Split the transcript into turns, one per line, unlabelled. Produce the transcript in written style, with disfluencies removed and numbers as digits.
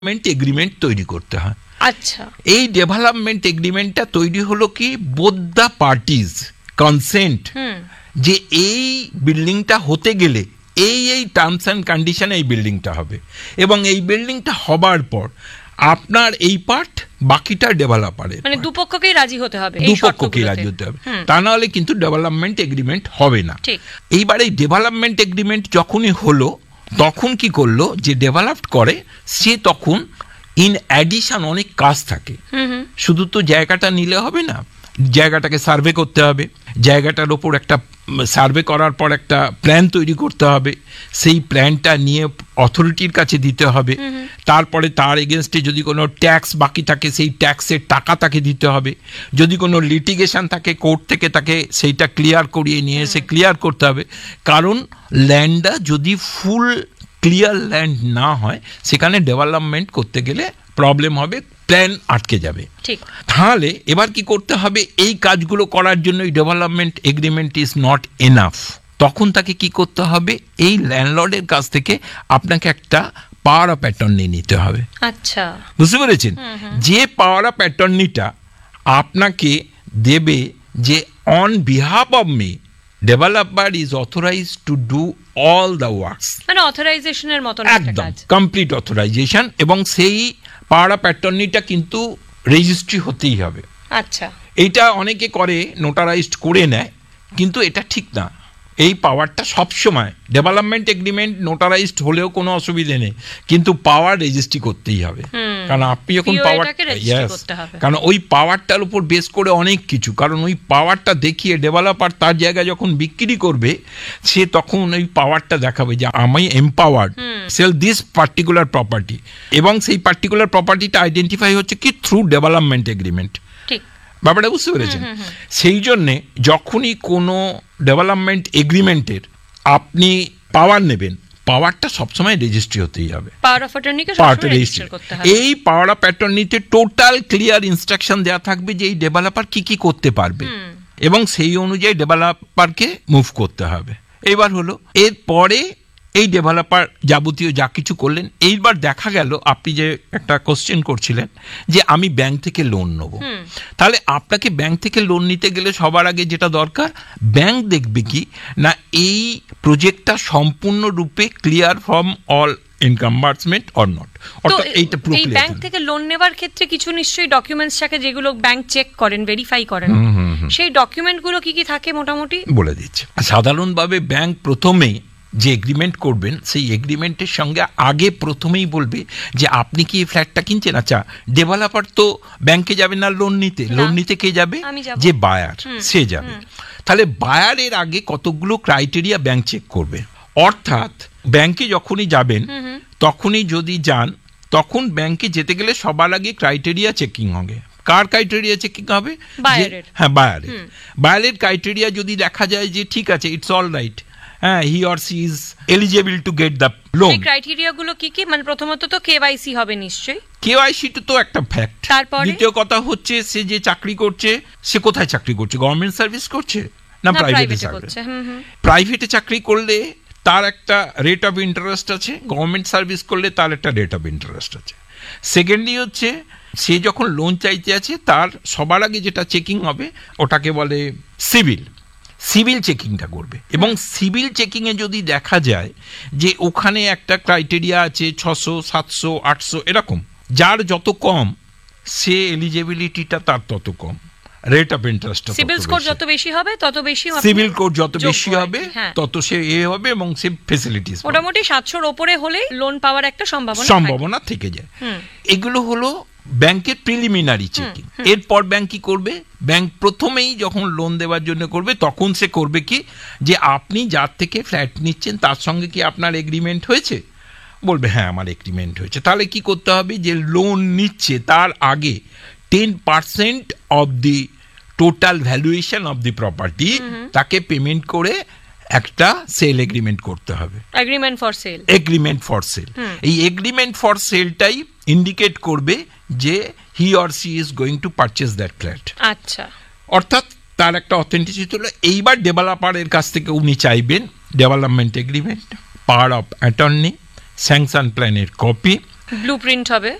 Development agreement তৈরি করতে হয়।
আচ্ছা,
এই ডেভেলপমেন্ট এগ্রিমেন্টটা তৈরি হলো কি বোথ দ্য পার্টিজ কনসেন্ট, যে এই বিল্ডিংটা হতে গেলে এই টার্মস অ্যান্ড কন্ডিশনে এই বিল্ডিংটা হবে, এবং এই বিল্ডিংটা হবার পর আপনার এই পার্ট, বাকিটা ডেভেলপারের,
মানে দুপক্ষকেই রাজি হতে হবে,
দুপক্ষকেই রাজি হতে হবে, তা না হলে কিন্তু ডেভেলপমেন্ট এগ্রিমেন্ট হবে না। এইবার এই ডেভেলপমেন্ট এগ্রিমেন্ট যখনই হলো, তখন কি করলো, যে ডেভেলপ করে সে তখন ইন অ্যাডিশন অনেক কাজ থাকে। শুধু তো জায়গাটা নিলে হবে না, জায়গাটাকে সার্ভে করতে হবে, জায়গাটার ওপর একটা সার্ভে করার পর একটা প্ল্যান তৈরি করতে হবে, সেই প্ল্যানটা নিয়ে অথরিটির কাছে দিতে হবে, তারপরে তার এগেনস্টে যদি কোনো ট্যাক্স বাকি থাকে সেই ট্যাক্সের টাকা তাকে দিতে হবে, যদি কোনো লিটিগেশন থাকে কোর্ট থেকে তাকে সেইটা ক্লিয়ার করিয়ে নিয়ে এসে ক্লিয়ার করতে হবে, কারণ ল্যান্ডটা যদি ফুল ক্লিয়ার ল্যান্ড না হয় সেখানে ডেভেলপমেন্ট করতে গেলে প্রবলেম হবে, প্ল্যান আটকে যাবে। তাহলে এবার কি করতে হবে, এই কাজগুলো করার জন্য development agreement is not enough, তখন তাকে কি করতে হবে, এই ল্যান্ডলর্ডের কাছ থেকে আপনাকে একটা পাওয়ার অফ অ্যাটর্নি নিতে হবে।
আচ্ছা,
বুঝতে পেরেছেন? যে পাওয়ার অফ অ্যাটর্নিটা আপনাকে দেবে যে on behalf of me developer is authorised to do all the works,
মানে অথরাইজেশনের মত
একদম কমপ্লিট অথরাইজেশন, এবং সেই পাওয়ার অফ অ্যাটর্নিটা কিন্তু রেজিস্ট্রি হতেই হবে।
আচ্ছা,
এইটা অনেকে করে, নোটারাইজড করে নেয়, কিন্তু এটা ঠিক না। এই পাওয়ারটা সবসময় ডেভেলপমেন্ট এগ্রিমেন্ট নোটারাইজড হলেও কোনো অসুবিধে নেই, কিন্তু পাওয়ার রেজিস্ট্রি করতেই হবে, কারণ আপনি যখন পাওয়ার, কারণ ওই পাওয়ারটার উপর বেস করে অনেক কিছু, কারণ ওই পাওয়ারটা দেখিয়ে ডেভেলপার তার জায়গায় যখন বিক্রি করবে, সে তখন ওই পাওয়ারটা দেখাবে যে আমি empowered sell this particular property, এবং সেই পার্টিকুলার প্রপার্টিটা আইডেন্টিফাই হচ্ছে কি থ্রু ডেভেলপমেন্ট এগ্রিমেন্ট। ব্যাপারটা বুঝতে পেরেছেন? সেই জন্যে যখনই কোনো ডেভেলপমেন্ট এগ্রিমেন্টের আপনি পাওয়ার নেবেন, পাওয়ারটা সবসময় রেজিস্ট্রি হতেই হবে, এই power of অ্যাটর্নিতে total clear instruction দেওয়া থাকবে যে এই ডেভেলপার কি কি করতে পারবে, এবং সেই অনুযায়ী ডেভেলপারকে মুভ করতে হবে। এবার হলো এরপরে এই ডেভেলপার যাবতীয় যা কিছু করলেন, এইবার দেখা গেল আপনি যে একটা কোশ্চেন করছিলেন যে আমি ব্যাংক থেকে লোন নেব, তাহলে আপনাকে ব্যাংক থেকে লোন নিতে গেলে সবার আগে যেটা দরকার, ব্যাংক দেখবে কি না এই প্রজেক্টটা সম্পূর্ণরূপে clear from all এনকাম্বার্সমেন্ট or not. অর্থাৎ এইটা পুরো ক্লিয়ার।
ব্যাংক থেকে লোন নেওয়ার ক্ষেত্রে কিছু নিশ্চয়ই ডকুমেন্টস থাকে যেগুলো ব্যাংক চেক করেন, ভেরিফাই করেন, সেই ডকুমেন্টগুলো কি কি থাকে মোটামুটি বলে
দিচ্ছি। সাধারণভাবে ব্যাংক প্রথমেই যে এগ্রিমেন্ট করবেন, সেই এগ্রিমেন্টের সঙ্গে আগে প্রথমেই বলবে যে আপনি কি এই ফ্ল্যাটটা কিনছেন। আচ্ছা, ডেভেলপার তো ব্যাংকে যাবে না লোন নিতে, লোন নিতে কে যাবে, যে বায়ার সে যাবে। তাহলে বায়ারের আগে কতগুলো ক্রাইটেরিয়া ব্যাংক চেক করবে, অর্থাৎ ব্যাংকে যখনই যাবেন তখনই যদি যান, তখন ব্যাংকে যেতে গেলে সবার আগে ক্রাইটেরিয়া চেকিং হবে। কার ক্রাইটেরিয়া চেকিং হবে? হ্যাঁ, বায়ারের ক্রাইটেরিয়া যদি দেখা যায় যে ঠিক আছে, it's all right, he or she is eligible to get the loan.
এই ক্রাইটেরিয়া গুলো কি কি? মানে প্রথমত তো কেওয়াইসি হবে নিশ্চয়ই।
কেওয়াইসি তো একটা ফ্যাক্ট।
তারপরে
দ্বিতীয় কথা হচ্ছে সে যে চাকরি করছে, সে কোথায় চাকরি করছে, গভর্নমেন্ট সার্ভিস করছে না প্রাইভেটে সার্ভিস। প্রাইভেটে চাকরি করলে তার একটা রেট অফ ইন্টারেস্ট আছে, গভর্নমেন্ট সার্ভিস করলে তার একটা রেট অফ ইন্টারেস্ট আছে। সেকেন্ডলি হচ্ছে সে যখন লোন চাইতে আছে, তার সবার আগে যেটা চেকিং হবে ওটাকে বলে সিভিল চেকিংটা করবে, এবং সিভিল চেকিংয়ে যদি দেখা যায় যে ওখানে একটা ক্রাইটেরিয়া আছে 600, 700, 800 এরকম, যার যত কম সে এলিজিবিলিটিটা তার তত কম, rate of interest
CIBIL score যত বেশি হবে তত বেশি,
সিভিল স্কোর যত বেশি হবে তত সে হবে, এবং সে ফ্যাসিলিটিস
মোটামুটি 700 উপরে হলে লোন পাওয়ার একটা সম্ভাবনা
থেকে যায়। এগুলো হলো ব্যাংকের প্রিলিমিনারি চেকিং। এরপর ব্যাংক কি করবে, ব্যাংক প্রথমেই যখন লোন দেওয়ার জন্য করবে, তখন সে করবে কি যে আপনি যার থেকে ফ্ল্যাট নিচ্ছেন তার সঙ্গে কি আপনার এগ্রিমেন্ট হয়েছে, বলবে হ্যাঁ আমার এগ্রিমেন্ট হয়েছে। তাহলে কি করতে হবে, যে লোন নিচ্ছে তার আগে 10% of the total valuation of the property তাকে পেমেন্ট করে একটা সেল এগ্রিমেন্ট করতে হবে,
এগ্রিমেন্ট
ফর সেল। এই এগ্রিমেন্ট ফর সেলটাই ইন্ডিকেট করবে যে he or C is going to purchase that flat.
আচ্ছা,
অর্থাৎ তার একটা অথেন্টিসিটি হলো। এইবার ডেভেলপারের কাছ থেকে উনি চাইবেন development agreement, power of attorney, sanction প্ল্যানের কপি,
ব্লুপ্রিন্ট হবে।